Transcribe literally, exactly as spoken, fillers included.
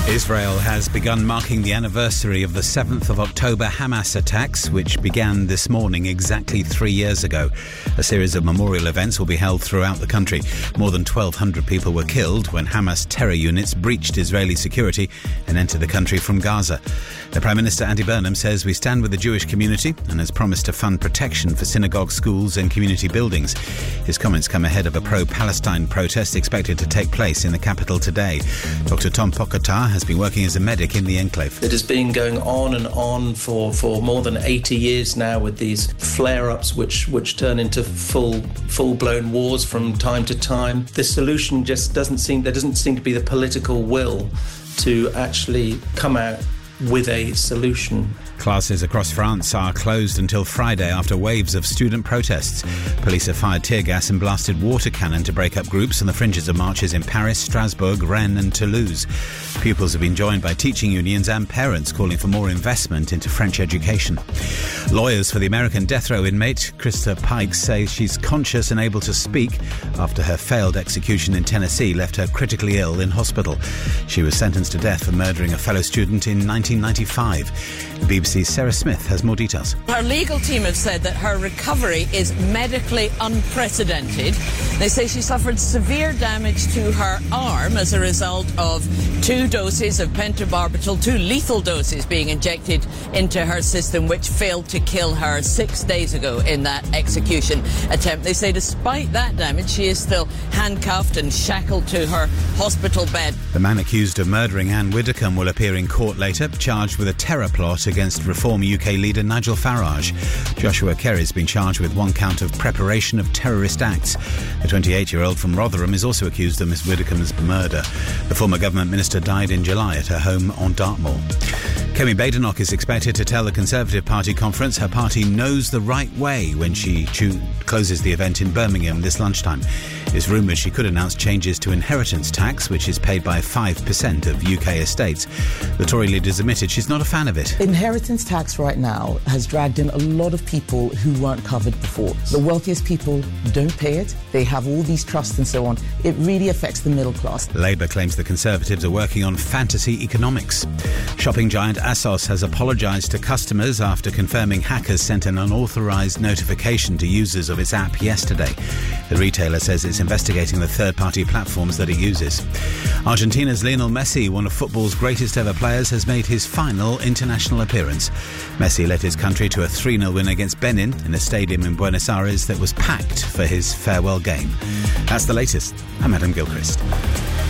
Israel has begun marking the anniversary of the seventh of October Hamas attacks, which began this morning exactly three years ago. A series of memorial events will be held throughout the country. More than twelve hundred people were killed when Hamas terror units breached Israeli security and entered the country from Gaza. The Prime Minister, Andy Burnham, says we stand with the Jewish community and has promised to fund protection for synagogues, schools and community buildings. His comments come ahead of a pro-Palestine protest expected to take place in the capital today. Doctor Tom Pokotar has been working as a medic in the enclave. It has been going on and on for, for more than eighty years now, with these flare-ups which, which turn into full, full-blown wars from time to time. The solution just doesn't seem, there doesn't seem to be the political will to actually come out with a solution. Classes across France are closed until Friday after waves of student protests. Police have fired tear gas and blasted water cannon to break up groups on the fringes of marches in Paris, Strasbourg, Rennes and Toulouse. Pupils have been joined by teaching unions and parents calling for more investment into French education. Lawyers for the American death row inmate Krista Pikes say she's conscious and able to speak after her failed execution in Tennessee left her critically ill in hospital. She was sentenced to death for murdering a fellow student in nineteen ninety-five. B B C's Sarah Smith has more details. Her legal team have said that her recovery is medically unprecedented. They say she suffered severe damage to her arm as a result of two doses of pentobarbital, two lethal doses being injected into her system, which failed to kill her six days ago in that execution attempt. They say despite that damage, she is still handcuffed and shackled to her hospital bed. The man accused of murdering Anne Widdecombe will appear in court later, charged with a terror plot against Reform U K leader Nigel Farage. Joshua Kerry's been charged with one count of preparation of terrorist acts. The twenty-eight-year-old from Rotherham is also accused of Miss Widdecombe's murder. The former government minister died in July at her home on Dartmoor. Kemi Badenoch is expected to tell the Conservative Party conference her party knows the right way when she cho- closes the event in Birmingham this lunchtime. It's rumoured she could announce changes to inheritance tax, which is paid by five percent of U K estates. The Tory leader's admitted she's not a fan of it. Inheritance tax right now has dragged in a lot of people who weren't covered before. The wealthiest people don't pay it. They have all these trusts and so on. It really affects the middle class. Labour claims the Conservatives are working on fantasy economics. Shopping giant ASOS has apologised to customers after confirming hackers sent an unauthorised notification to users of its app yesterday. The retailer says it's investigating the third-party platforms that it uses. Argentina's Lionel Messi, one of football's greatest ever players, has made his final international appearance. Messi led his country to a three nil win against Benin in a stadium in Buenos Aires that was packed for his farewell game. That's the latest. I'm Adam Gilchrist.